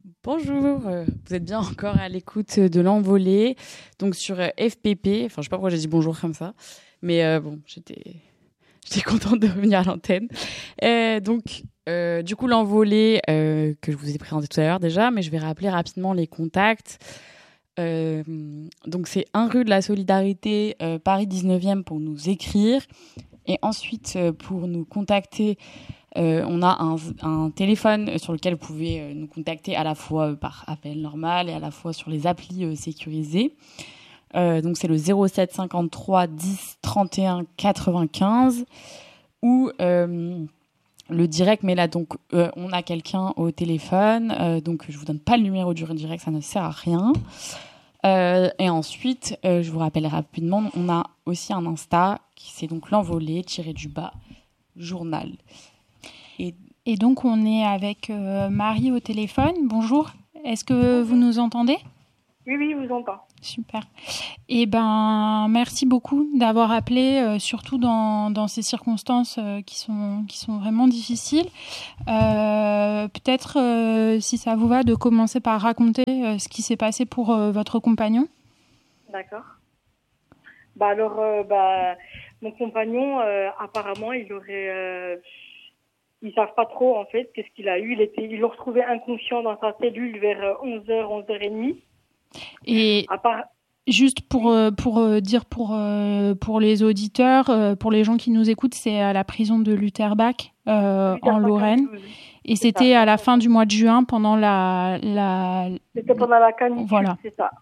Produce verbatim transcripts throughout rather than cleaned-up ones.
Bonjour, euh, vous êtes bien encore à l'écoute de l'envolée, donc sur euh, F P P. Enfin, je sais pas pourquoi j'ai dit bonjour comme ça, mais euh, bon, j'étais, j'étais contente de revenir à l'antenne. Euh, donc, euh, du coup, l'envolée euh, que je vous ai présenté tout à l'heure déjà, mais je vais rappeler rapidement les contacts. Euh, donc, c'est un rue de la Solidarité, euh, Paris dix-neuvième pour nous écrire, et ensuite euh, pour nous contacter. Euh, on a un, un téléphone sur lequel vous pouvez euh, nous contacter à la fois euh, par appel normal et à la fois sur les applis euh, sécurisées. Euh, donc c'est le zéro sept cinquante-trois dix trente et un quatre-vingt-quinze ou euh, le direct, mais là donc euh, on a quelqu'un au téléphone, euh, donc je vous donne pas le numéro du direct, ça ne sert à rien. Euh, et ensuite, euh, je vous rappelle rapidement, on a aussi un Insta qui c'est donc l'envolée tiré du bas journal. Et... Et donc, on est avec euh, Marie au téléphone. Bonjour. Est-ce que vous nous entendez ? Oui, oui, je vous entends. Super. Eh ben, merci beaucoup d'avoir appelé, euh, surtout dans, dans ces circonstances euh, qui sont, qui sont vraiment difficiles. Euh, peut-être, euh, si ça vous va, de commencer par raconter euh, ce qui s'est passé pour euh, votre compagnon. D'accord. Bah alors, euh, bah, mon compagnon, euh, apparemment, il aurait... Euh, ils savent pas trop, en fait, qu'est-ce qu'il a eu. Il était, ils l'ont retrouvé inconscient dans sa cellule vers onze heures, onze heures trente. Et part... juste pour, pour dire pour, pour les auditeurs, pour les gens qui nous écoutent, c'est à la prison de Lutterbach, euh, en Lorraine. Et c'est c'était ça. À la fin du mois de juin, pendant la... la... C'était pendant la canicule, voilà. C'est ça.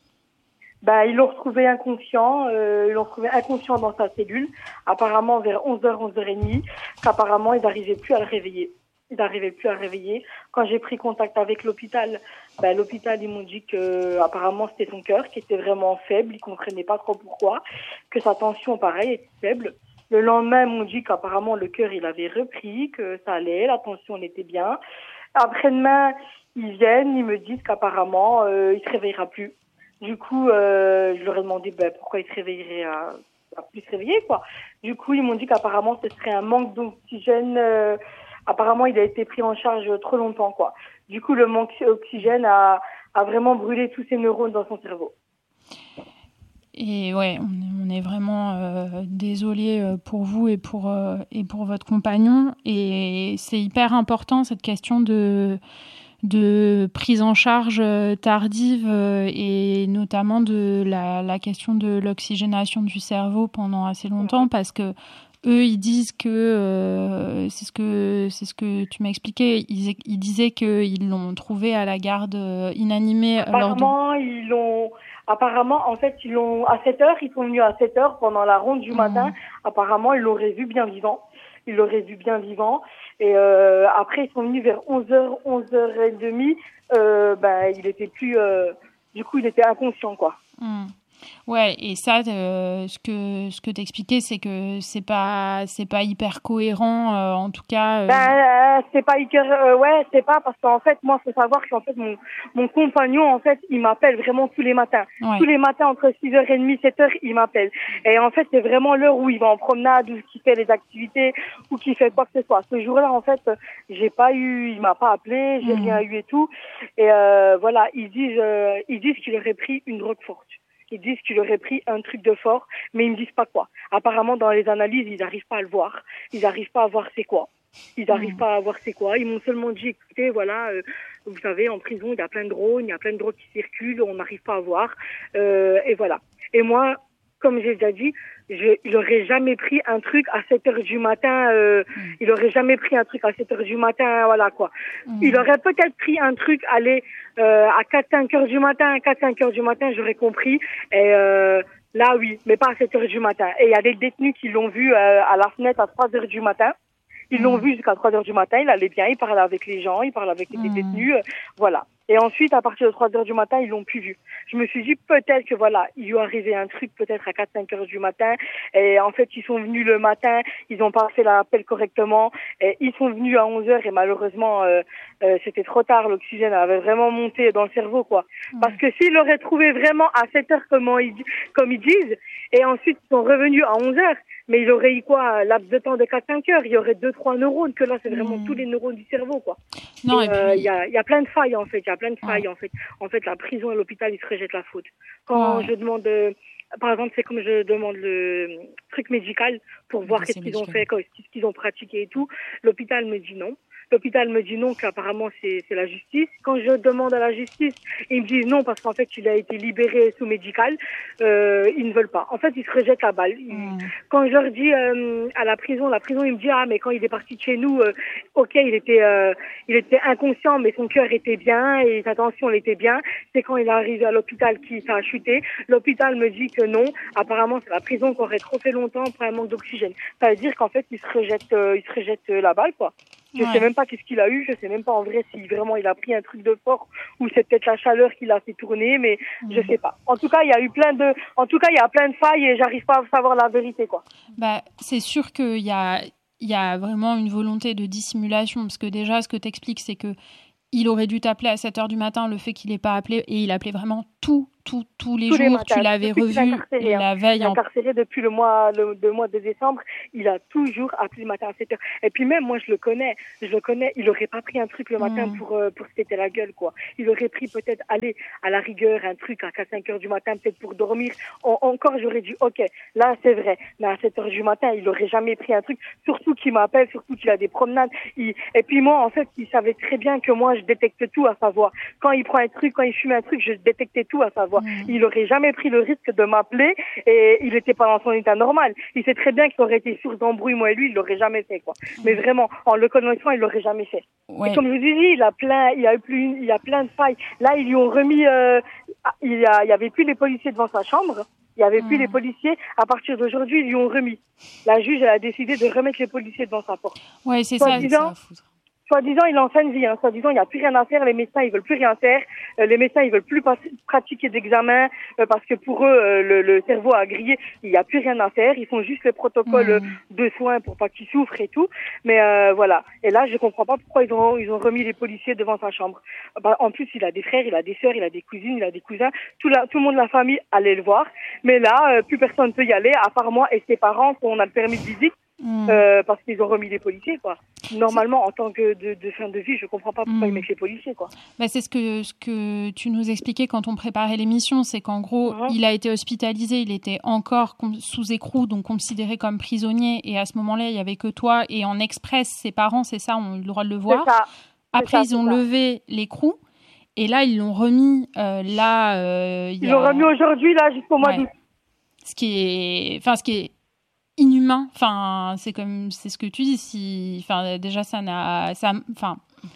Bah, ils l'ont retrouvé inconscient, euh, ils l'ont retrouvé inconscient dans sa cellule, apparemment vers onze heures, onze heures trente, qu'apparemment ils n'arrivaient plus à le réveiller. Ils n'arrivaient plus à le réveiller. Quand j'ai pris contact avec l'hôpital, bah, l'hôpital, ils m'ont dit que apparemment c'était son cœur qui était vraiment faible, ils comprenaient pas trop pourquoi, que sa tension, pareil, était faible. Le lendemain, ils m'ont dit qu'apparemment le cœur, il avait repris, que ça allait, la tension, elle était bien. Après-demain, ils viennent, ils me disent qu'apparemment, euh, il se réveillera plus. Du coup, euh, je leur ai demandé ben, pourquoi ils se réveilleraient à, à plus se réveiller, quoi. Du coup, ils m'ont dit qu'apparemment, ce serait un manque d'oxygène. Euh, apparemment, il a été pris en charge trop longtemps, quoi. Du coup, le manque d'oxygène a, a vraiment brûlé tous ses neurones dans son cerveau. Et ouais, on est, on est vraiment euh, désolé pour vous et pour, euh, et pour votre compagnon. Et c'est hyper important, cette question de... de prise en charge tardive et notamment de la, la question de l'oxygénation du cerveau pendant assez longtemps, parce que eux ils disent que euh, c'est ce que c'est ce que tu m'as expliqué, ils, ils disaient qu'ils l'ont trouvé à la garde inanimé. Apparemment de... ils l'ont apparemment en fait ils l'ont à sept heures, ils sont venus à sept heures pendant la ronde du matin. Mmh. Apparemment ils l'auraient vu bien vivant. Ils l'auraient vu bien vivant. Et euh, après, ils sont venus vers onze heures, onze heures trente. Euh, ben, il était plus... Euh, du coup, il était inconscient, quoi. Mmh. Ouais, et ça, euh, ce que ce que t'expliquais, c'est que c'est pas c'est pas hyper cohérent, euh, en tout cas. Euh... Ben, euh, c'est pas hyper, euh, ouais, c'est pas parce qu'en fait, moi, faut savoir qu'en fait, mon mon compagnon, en fait, il m'appelle vraiment tous les matins, ouais. tous les matins entre six heures trente, sept heures, il m'appelle. Et en fait, c'est vraiment l'heure où il va en promenade, ou qu'il fait les activités, ou qu'il fait quoi que ce soit. Ce jour-là, en fait, j'ai pas eu, il m'a pas appelé, j'ai mmh. rien eu et tout. Et euh, voilà, ils disent, euh, ils disent qu'il aurait pris une drogue forte. Ils disent qu'il aurait pris un truc de fort, mais ils ne disent pas quoi. Apparemment, dans les analyses, ils n'arrivent pas à le voir. Ils n'arrivent pas à voir c'est quoi. Ils n'arrivent mmh. pas à voir c'est quoi. Ils m'ont seulement dit, écoutez, voilà, euh, vous savez, en prison, il y a plein de drones, il y a plein de drones qui circulent, on n'arrive pas à voir. Euh, et voilà. Et moi, comme j'ai déjà dit, je, il aurait jamais pris un truc à sept heures du matin, euh, mmh. il aurait jamais pris un truc à sept heures du matin, voilà quoi. Mmh. Il aurait peut-être pris un truc, allez, euh, à quatre cinq heures du matin, quatre cinq heures du matin, j'aurais compris. Et euh, là, oui, mais pas à sept heures du matin. Et il y a des détenus qui l'ont vu euh, à la fenêtre à trois heures du matin. Ils l'ont mmh. vu jusqu'à trois heures du matin, il allait bien, il parlait avec les gens, il parlait avec les mmh. détenus, euh, voilà. Et ensuite, à partir de trois heures du matin, ils l'ont plus vu. Je me suis dit, peut-être que voilà, il lui est arrivé un truc, peut-être à quatre cinq heures du matin. Et en fait, ils sont venus le matin, ils n'ont pas fait l'appel correctement. Et ils sont venus à onze heures et malheureusement, euh, euh, c'était trop tard. L'oxygène avait vraiment monté dans le cerveau, quoi. Mmh. Parce que s'ils l'auraient trouvé vraiment à sept heures, comme ils, comme ils disent, et ensuite ils sont revenus à onze heures, mais il aurait eu quoi, laps de temps de quatre cinq heures, il y aurait deux trois neurones, que là, c'est vraiment mmh. tous les neurones du cerveau, quoi. Non, et, et puis... euh, il y a, il y a plein de failles, en fait, il y a plein de failles, ouais. en fait. En fait, la prison et l'hôpital, ils se rejettent la faute. Quand ouais. je demande, euh, par exemple, c'est comme je demande le truc médical pour voir qu'est-ce qu'ils ont fait, qu'est-ce qu'ils ont pratiqué et tout, l'hôpital me dit non. L'hôpital me dit non, qu'apparemment c'est, c'est la justice. Quand je demande à la justice, ils me disent non parce qu'en fait il a été libéré sous médical. Euh, ils ne veulent pas. En fait, ils se rejettent la balle. Ils... Mmh. Quand je leur dis euh, à la prison, la prison il me dit ah mais quand il est parti de chez nous, euh, ok il était euh, il était inconscient mais son cœur était bien et sa tension elle était bien. C'est quand il est arrivé à l'hôpital qu'il ça a chuté. L'hôpital me dit que non. Apparemment c'est la prison qui aurait trop fait longtemps pour un manque d'oxygène. Ça veut dire qu'en fait ils se rejettent euh, ils se rejettent la balle quoi. Je ouais. sais même pas qu'est-ce qu'il a eu, je sais même pas en vrai si vraiment il a pris un truc de fort ou c'est peut-être la chaleur qui l'a fait tourner, mais mmh. je sais pas. En tout cas, il y a eu plein de, en tout cas, il y a plein de failles et j'arrive pas à savoir la vérité, quoi. Bah, c'est sûr qu'il y a, il y a vraiment une volonté de dissimulation, parce que déjà, ce que t'expliques, c'est que il aurait dû t'appeler à sept heures du matin, le fait qu'il n'ait pas appelé, et il appelait vraiment tout, tout, tous les tous jours. Les matins, tu l'avais revu la veille. Il est incarcéré depuis le mois, le, le mois de décembre. Il a toujours appelé le matin à sept heures. Et puis même, moi, je le connais. Je le connais. Il aurait pas pris un truc le matin mmh. pour, euh, pour se péter la gueule, quoi. Il aurait pris peut-être, aller à la rigueur, un truc à quatre cinq heures du matin, peut-être pour dormir. En, encore, j'aurais dit, ok, là, c'est vrai. Mais à sept heures du matin, il aurait jamais pris un truc. Surtout qu'il m'appelle, surtout qu'il a des promenades. Il... Et puis moi, en fait, il savait très bien que moi, je détecte tout à savoir. Quand il prend un truc, quand il fume un truc, je détectais tout à savoir. Mmh. Il aurait jamais pris le risque de m'appeler et il était pas dans son état normal. Il sait très bien qu'il aurait été source d'embrouille, moi et lui, il l'aurait jamais fait, quoi. Mmh. Mais vraiment, en le connaissant, il l'aurait jamais fait. Ouais. Et comme je vous dis, il a plein, il y a eu plus, il y a plein de failles. Là, ils lui ont remis, euh, il y a, il y avait plus les policiers devant sa chambre. Il y avait mmh. plus les policiers. À partir d'aujourd'hui, ils lui ont remis. La juge, elle a décidé de remettre les policiers devant sa porte. Ouais, c'est ça. Disant, Soi-disant, il est en fin de vie. Hein. Soi-disant, il n'y a plus rien à faire. Les médecins, ils veulent plus rien faire. Euh, les médecins, ils veulent plus pas- pratiquer d'examen euh, parce que pour eux, euh, le, le cerveau a grillé. Il n'y a plus rien à faire. Ils font juste les protocoles mmh. de soins pour pas qu'il souffre et tout. Mais euh, voilà. Et là, je comprends pas pourquoi ils ont ils ont remis les policiers devant sa chambre. Bah, en plus, il a des frères, il a des sœurs, il a des cousines, il a des cousins. Tout la, tout le monde de la famille allait le voir. Mais là, euh, plus personne peut y aller à part moi et ses parents qu'on a le permis de visite. Mmh. Euh, parce qu'ils ont remis les policiers, quoi. Normalement, en tant que de, de fin de vie, je comprends pas pourquoi mmh. ils mettent les policiers, quoi. Bah, c'est ce que, ce que tu nous expliquais quand on préparait l'émission, c'est qu'en gros, mmh. il a été hospitalisé, il était encore sous écrou, donc considéré comme prisonnier, et à ce moment-là, il y avait que toi, et en express, ses parents, c'est ça, ont eu le droit de le voir. C'est ça. Après, c'est ils ça, ont levé l'écrou, et là, ils l'ont remis, euh, là, euh, Ils l'ont a... remis aujourd'hui, là, jusqu'au mois ouais. d'août. Ce qui est, enfin, ce qui est inhumain, enfin c'est comme c'est ce que tu dis, si enfin déjà ça n'a ça enfin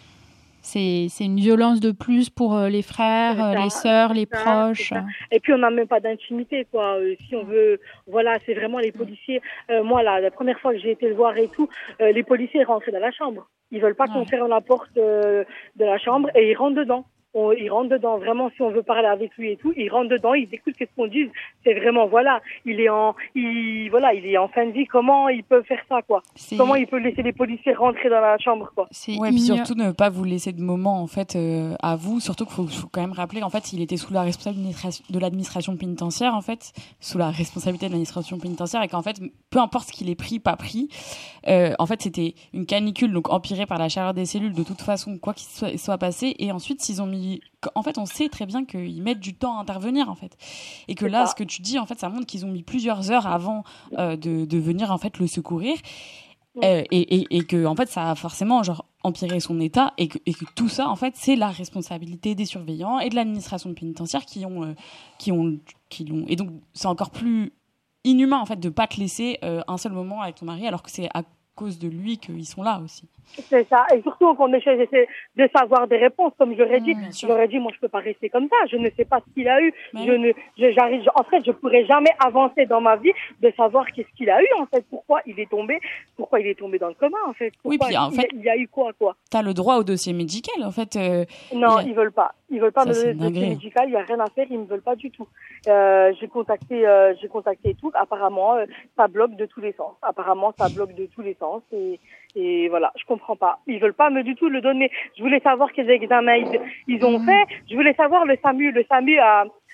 c'est c'est une violence de plus pour les frères, ça, les sœurs, les ça, proches. Et puis on n'a même pas d'intimité, quoi. Euh, si on veut, voilà, c'est vraiment les policiers. Euh, moi là, la première fois que j'ai été le voir et tout, euh, les policiers rentraient dans la chambre. Ils veulent pas ouais. qu'on ferme la porte euh, de la chambre et ils rentrent dedans. On, ils rentrent dedans. Vraiment, si on veut parler avec lui et tout, ils rentrent dedans, ils écoutent ce qu'on dit. C'est vraiment, voilà, il est en, il, voilà, il est en fin de vie. Comment il peut faire ça, quoi? C'est... Comment il peut laisser les policiers rentrer dans la chambre, quoi? C'est ouais, puis surtout ne pas vous laisser de moment, en fait, euh, à vous. Surtout qu'il faut, faut quand même rappeler, en fait, il était sous la responsabilité de l'administration pénitentiaire, en fait, sous la responsabilité de l'administration pénitentiaire, et qu'en fait, peu importe ce qu'il ait pris, pas pris, euh, en fait, c'était une canicule, donc empirée par la chaleur des cellules, de toute façon, quoi qu'il soit, soit passé. Et ensuite, s'ils ont mis en fait, on sait très bien qu'ils mettent du temps à intervenir, en fait. Et que là, ce que tu dis, en fait, ça montre qu'ils ont mis plusieurs heures avant euh, de, de venir, en fait, le secourir. Euh, et, et, et que, en fait, ça a forcément, genre, empiré son état. Et que, et que tout ça, en fait, c'est la responsabilité des surveillants et de l'administration pénitentiaire qui ont, euh, qui ont, qui l'ont. Et donc, c'est encore plus inhumain, en fait, de pas te laisser euh, un seul moment avec ton mari, alors que c'est à cause de lui qu'ils sont là aussi. C'est ça, et surtout qu'on essaie de savoir des réponses, comme je l'aurais dit. Mmh, je l'aurais dit, moi je peux pas rester comme ça, je ne sais pas ce qu'il a eu. Mais je ne, je, j'arrive, en fait, je pourrais jamais avancer dans ma vie de savoir qu'est-ce qu'il a eu, en fait, pourquoi il est tombé, pourquoi il est tombé dans le coma, en fait. Pourquoi oui, puis en il, fait, il y a eu quoi, quoi. T'as le droit au dossier médical, en fait. Euh, non, a... ils veulent pas. Ils veulent pas ça, me donner le dossier médical, il y a rien à faire, ils me veulent pas du tout. Euh, j'ai contacté, euh, j'ai contacté tout. Apparemment, euh, ça bloque de tous les sens. Apparemment, ça bloque de tous les sens et Et voilà, je comprends pas. Ils veulent pas me du tout le donner. Je voulais savoir quels examens ils, ils ont mmh. fait. Je voulais savoir le SAMU. Le SAMU a,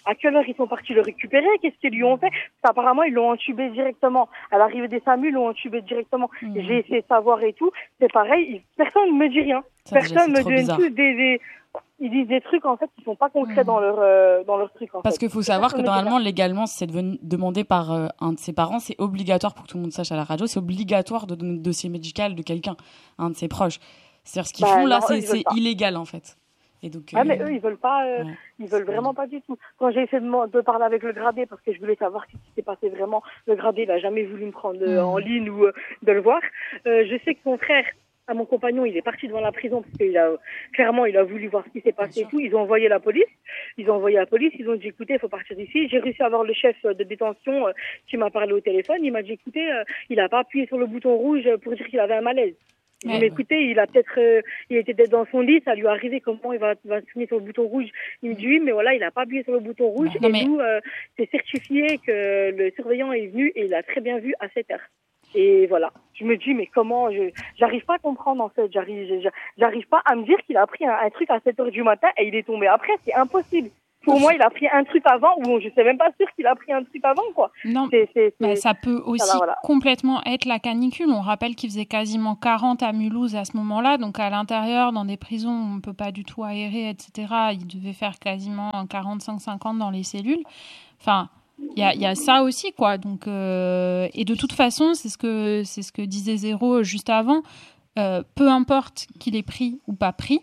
À quelle heure ils sont partis le récupérer? Qu'est-ce qu'ils lui ont fait? Apparemment, ils l'ont entubé directement. À l'arrivée des SAMU, ils l'ont entubé directement. Mmh. J'ai essayé de savoir et tout. C'est pareil. Ils... Personne ne me dit rien. Ça, Personne déjà, me donne tous des, des... Ils disent des trucs en fait qui sont pas concrets mmh. dans leur euh, dans leur truc en Parce fait. qu'il faut savoir que normalement légalement si c'est devenu, demandé par euh, un de ses parents, c'est obligatoire pour que tout le monde sache à la radio, c'est obligatoire de donner le dossier médical de quelqu'un, un de ses proches. C'est-à-dire ce qu'ils bah, font là, non, c'est, c'est illégal en fait. Et donc, ah euh... mais eux ils veulent pas, euh, ouais. ils veulent vraiment pas du tout. Quand j'ai essayé de, de parler avec le gradé parce que je voulais savoir ce qui s'est passé vraiment, le gradé il a jamais voulu me prendre mmh. en ligne ou euh, de le voir. Euh, je sais que son frère à mon compagnon, il est parti devant la prison parce qu'il a clairement, il a voulu voir ce qui s'est passé et tout. Ils ont envoyé la police. Ils ont envoyé la police. Ils ont dit, écoutez, il faut partir d'ici. J'ai réussi à avoir le chef de détention euh, qui m'a parlé au téléphone. Il m'a dit, écoutez, euh, il a pas appuyé sur le bouton rouge pour dire qu'il avait un malaise. J'ai dit, mais écoutez, il a peut-être, euh, il était peut-être dans son lit, ça lui est arrivé. Comment il va, va se finir sur le bouton rouge? Il me dit, oui, mais voilà, il a pas appuyé sur le bouton rouge. Non, et mais... nous, euh, c'est certifié que le surveillant est venu et il a très bien vu à sept heures. Et voilà, je me dis mais comment je j'arrive pas à comprendre en fait, j'arrive j'arrive pas à me dire qu'il a pris un, un truc à sept heures du matin et il est tombé après, c'est impossible. Pour moi, il a pris un truc avant ou je sais même pas sûr qu'il a pris un truc avant quoi. Non, c'est, c'est, c'est... Mais ça peut aussi ça va, voilà. complètement être la canicule. On rappelle qu'il faisait quasiment quarante à Mulhouse à ce moment-là, donc à l'intérieur dans des prisons on peut pas du tout aérer, et cetera. Il devait faire quasiment quarante-cinq cinquante dans les cellules. Enfin. Il y a, y a ça aussi, quoi. Donc, euh, et de toute façon, c'est ce que, c'est ce que disait Zéro juste avant. Euh, peu importe qu'il ait pris ou pas pris,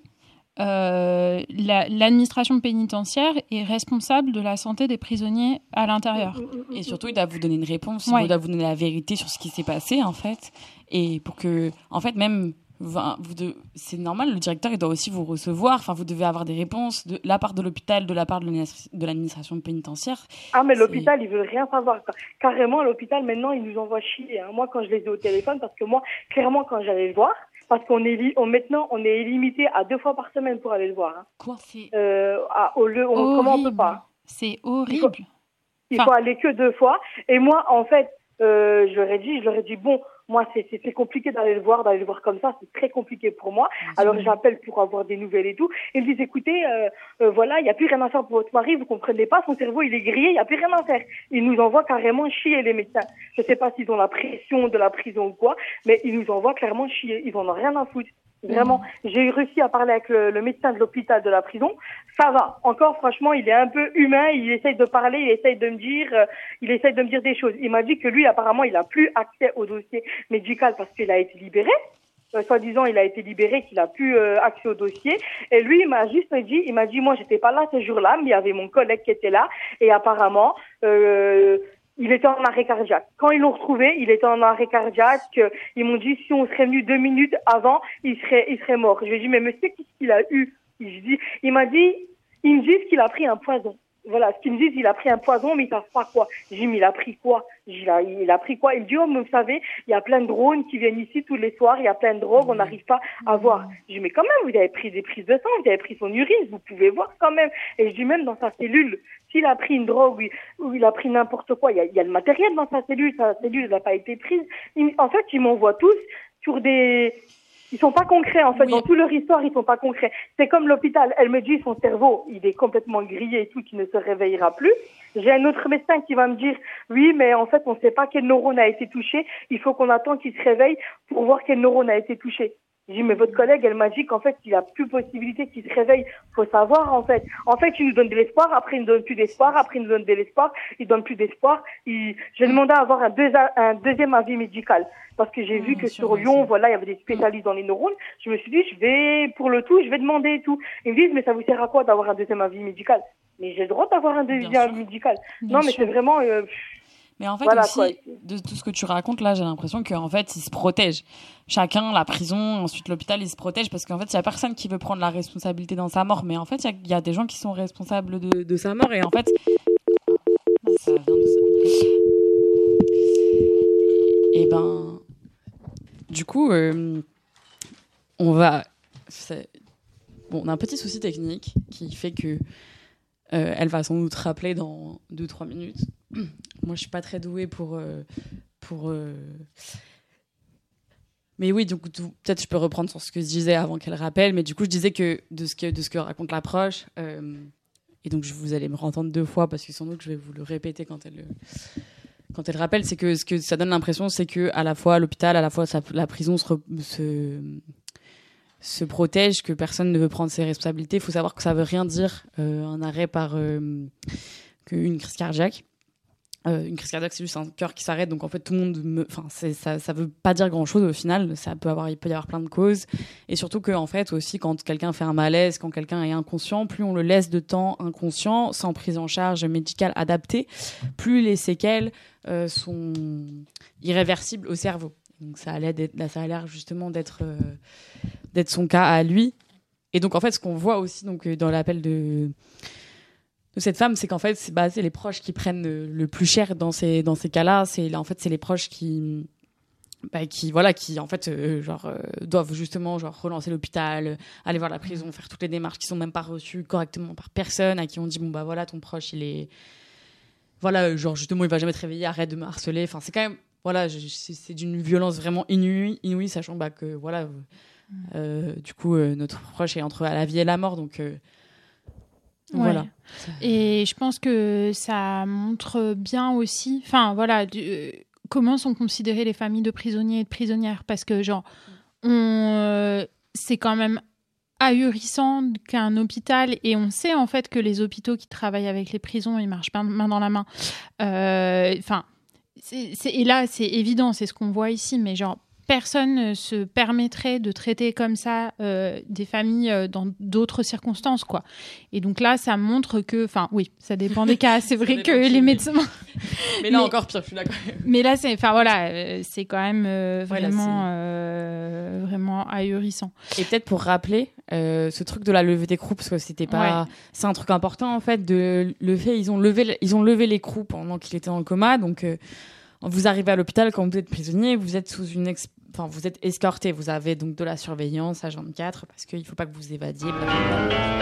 euh, la, l'administration pénitentiaire est responsable de la santé des prisonniers à l'intérieur. Et surtout, il doit vous donner une réponse, ouais. il doit vous donner la vérité sur ce qui s'est passé, en fait. Et pour que, en fait, même... Vous de, c'est normal, le directeur il doit aussi vous recevoir, enfin vous devez avoir des réponses de la part de l'hôpital, de la part de l'administration pénitentiaire. Ah mais c'est... l'hôpital ils veulent rien savoir, carrément l'hôpital maintenant ils nous envoient chier. Hein. Moi quand je les ai au téléphone, parce que moi clairement quand j'allais le voir, parce qu'on est li- on, maintenant on est limité à deux fois par semaine pour aller le voir. Hein. Quoi c'est euh, à, au lieu, on, comment on peut pas. C'est horrible. Il faut, il faut aller que deux fois. Et moi en fait, euh, je leur ai dit, je leur ai dit bon. Moi, c'est, c'est, c'est compliqué d'aller le voir, d'aller le voir comme ça. C'est très compliqué pour moi. Alors, j'appelle pour avoir des nouvelles et tout. Ils me disent, écoutez, euh, euh, voilà, il n'y a plus rien à faire pour votre mari. Vous comprenez pas. Son cerveau, il est grillé. Il n'y a plus rien à faire. Ils nous envoient carrément chier, les médecins. Je sais pas s'ils ont la pression de la prison ou quoi, mais ils nous envoient clairement chier. Ils en ont rien à foutre. Vraiment, j'ai réussi à parler avec le, le médecin de l'hôpital de la prison. Ça va. Encore, franchement, il est un peu humain. Il essaye de parler, il essaye de me dire, euh, il essaye de me dire des choses. Il m'a dit que lui, apparemment, il a plus accès au dossier médical parce qu'il a été libéré. Euh, soi-disant, il a été libéré, qu'il a plus euh, accès au dossier. Et lui, il m'a juste dit, il m'a dit, moi, j'étais pas là ce jour-là, mais il y avait mon collègue qui était là. Et apparemment, euh, il était en arrêt cardiaque. Quand ils l'ont retrouvé, il était en arrêt cardiaque. Ils m'ont dit, si on serait venu deux minutes avant, il serait, il serait mort. Je lui ai dit, mais monsieur, qu'est-ce qu'il a eu? Il, dit, il m'a dit, ils me disent qu'il a pris un poison. Voilà, ce qu'ils me disent, il a pris un poison, mais ils savent pas quoi. J'ai dit, mais il a pris quoi? J'ai dit, il a pris quoi? Il me dit, oh, mais vous savez, il y a plein de drones qui viennent ici tous les soirs, il y a plein de drogues, on n'arrive pas à voir. J'ai dit, mais quand même, vous avez pris des prises de sang, vous avez pris son urine, vous pouvez voir quand même. Et je dis, même dans sa cellule, s'il a pris une drogue ou il a pris n'importe quoi, il y a, il y a le matériel dans sa cellule, sa cellule n'a pas été prise. Il, en fait, ils m'envoient tous sur des... Ils sont pas concrets, en fait. Oui. Dans toute leur histoire, ils sont pas concrets. C'est comme l'hôpital. Elle me dit, son cerveau, il est complètement grillé et tout, qu'il ne se réveillera plus. J'ai un autre médecin qui va me dire, oui, mais en fait, on ne sait pas quel neurone a été touché. Il faut qu'on attende qu'il se réveille pour voir quel neurone a été touché. J'ai dit, mais votre collègue, elle m'a dit qu'en fait, il a plus possibilité qu'il se réveille. Faut savoir, en fait. En fait, il nous donne de l'espoir, après, il nous donne plus d'espoir, après, il nous donne de l'espoir, il donne plus d'espoir. Il... J'ai demandé à avoir un, deux... un deuxième avis médical. Parce que j'ai mmh, vu que sur Lyon, voilà, il y avait des spécialistes dans les neurones. Je me suis dit, je vais, pour le tout, je vais demander et tout. Ils me disent, mais ça vous sert à quoi d'avoir un deuxième avis médical? Mais j'ai le droit d'avoir un deuxième avis médical. Bien non, mais sûr. C'est vraiment, euh... Mais en fait, voilà, aussi, quoi. De tout ce que tu racontes, là, j'ai l'impression qu'en fait, ils se protègent. Chacun, la prison, ensuite l'hôpital, ils se protègent parce qu'en fait, il n'y a personne qui veut prendre la responsabilité dans sa mort. Mais en fait, il y, y a des gens qui sont responsables de, de sa mort. Et en fait, ça vient de ça. Et ben, du coup, euh, on va... C'est... Bon, on a un petit souci technique qui fait que euh, elle va sans doute rappeler dans deux trois minutes. Moi, je suis pas très douée pour euh, pour. Euh... Mais oui, donc peut-être je peux reprendre sur ce que je disais avant qu'elle rappelle. Mais du coup, je disais que de ce que de ce que raconte l'approche, euh, et donc je, vous allez me entendre deux fois parce que sans doute je vais vous le répéter quand elle quand elle rappelle, c'est que ce que ça donne l'impression, c'est que à la fois l'hôpital, à la fois ça, la prison se, se se protège, que personne ne veut prendre ses responsabilités. Il faut savoir que ça veut rien dire euh, un arrêt par euh, qu'une crise cardiaque. Euh, une crise cardiaque, c'est juste un cœur qui s'arrête, donc en fait tout le monde, enfin me... ça, ça veut pas dire grand chose au final. Ça peut avoir, il peut y avoir plein de causes, et surtout que en fait aussi quand quelqu'un fait un malaise, quand quelqu'un est inconscient, plus on le laisse de temps inconscient, sans prise en charge médicale adaptée, plus les séquelles euh, sont irréversibles au cerveau. Donc ça a l'air, ça a l'air justement d'être euh, d'être son cas à lui. Et donc en fait ce qu'on voit aussi donc dans l'appel de de cette femme, c'est qu'en fait c'est, bah, c'est les proches qui prennent le, le plus cher dans ces dans ces cas-là. C'est en fait c'est les proches qui bah, qui voilà qui en fait euh, genre euh, doivent justement genre relancer l'hôpital, euh, aller voir la prison, faire toutes les démarches qui sont même pas reçues correctement par personne, à qui on dit bon bah voilà ton proche il est voilà genre justement il va jamais te réveiller, arrête de me harceler. Enfin c'est quand même voilà je, c'est, c'est d'une violence vraiment inouïe, inouïe sachant bah que voilà euh, du coup euh, notre proche est entre la vie et la mort donc euh, Ouais. Voilà. Et je pense que ça montre bien aussi, enfin voilà, du, euh, comment sont considérées les familles de prisonniers et de prisonnières, parce que genre, on, euh, c'est quand même ahurissant qu'un hôpital, et on sait en fait que les hôpitaux qui travaillent avec les prisons, ils marchent main dans la main. Enfin, euh, et là c'est évident, c'est ce qu'on voit ici, mais genre personne ne se permettrait de traiter comme ça euh, des familles euh, dans d'autres circonstances, quoi. Et donc là, ça montre que... Enfin, oui, ça dépend des cas. C'est vrai que les médecins... Mais là, mais, encore pire, je suis d'accord. Mais là, c'est, enfin, voilà, euh, c'est quand même euh, vraiment, ouais, euh, vraiment ahurissant. Et peut-être pour rappeler, euh, ce truc de la levée d'écrou, parce que c'était pas... Ouais. C'est un truc important, en fait, de le fait... Ils ont levé, ils ont levé l'écrou pendant qu'il était en coma, donc... Euh, vous arrivez à l'hôpital quand vous êtes prisonnier, vous êtes sous une... Ex... Enfin, vous êtes escorté, vous avez donc de la surveillance H vingt-quatre parce qu'il ne faut pas que vous évadiez. Blablabla.